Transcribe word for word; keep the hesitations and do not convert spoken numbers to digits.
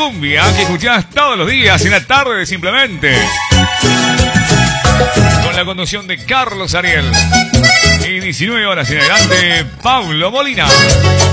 cumbia que escuchás todos los días en la tarde simplemente. Con la conducción de Carlos Ariel. Y diecinueve horas en adelante, Pablo Molina.